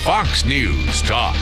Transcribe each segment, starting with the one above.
Fox News Talk.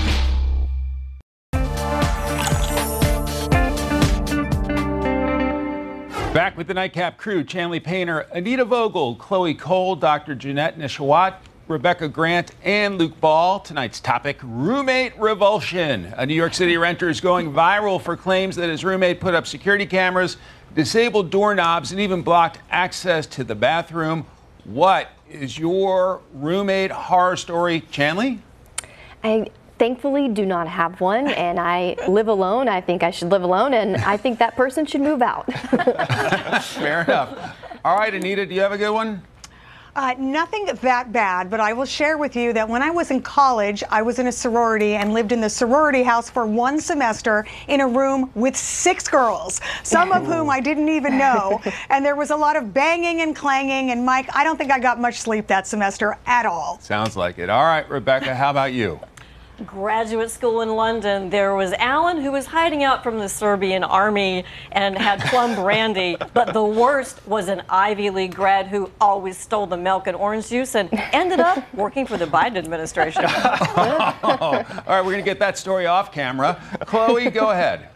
Back with the Nightcap crew, Chanley Painter, Anita Vogel, Chloe Cole, Dr. Jeanette Nishawat, Rebecca Grant, and Luke Ball. Tonight's topic, roommate revulsion. A New York City renter is going viral for claims that his roommate put up security cameras, disabled doorknobs, and even blocked access to the bathroom. What is your roommate horror story, Chanley? I thankfully do not have one, and I live alone. I think I should live alone, and I think that person should move out. Fair enough. All right, Anita, do you have a good one? Nothing that bad, but I will share with you that when I was in college, I was in a sorority and lived in the sorority house for one semester in a room with 6 girls, some of whom I didn't even know. And there was a lot of banging and clanging. And Mike, I don't think I got much sleep that semester at all. Sounds like it. All right, Rebecca, how about you? Graduate school in London, there was Alan who was hiding out from the Serbian army and had plum brandy, but the worst was an Ivy League grad who always stole the milk and orange juice and ended up working for the Biden administration. All right, we're going to get that story off camera. Chloe, go ahead.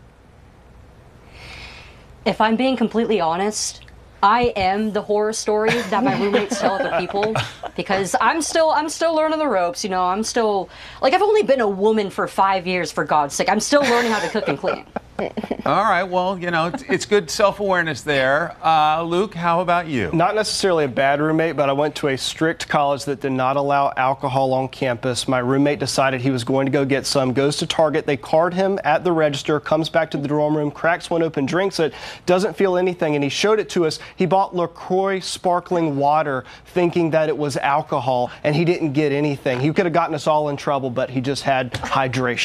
If I'm being completely honest, I am the horror story that my roommates tell other people, because I'm still learning the ropes. You know, I'm still, like, I've only been a woman for 5 years, for God's sake. I'm still learning how to cook and clean. All right, well, you know, it's good self-awareness there. Luke, how about you? Not necessarily a bad roommate, but I went to a strict college that did not allow alcohol on campus. My roommate decided he was going to go get some, goes to Target, they card him at the register, comes back to the dorm room, cracks one open, drinks it, doesn't feel anything, and he showed it to us. He bought LaCroix sparkling water thinking that it was alcohol, and he didn't get anything. He could have gotten us all in trouble, but he just had hydration.